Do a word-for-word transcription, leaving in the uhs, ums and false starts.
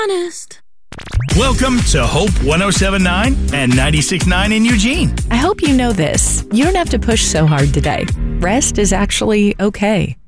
honest. Welcome to Hope one oh seven point nine and ninety-six point nine in Eugene. I hope you know this. You don't have to push so hard today. Rest is actually okay.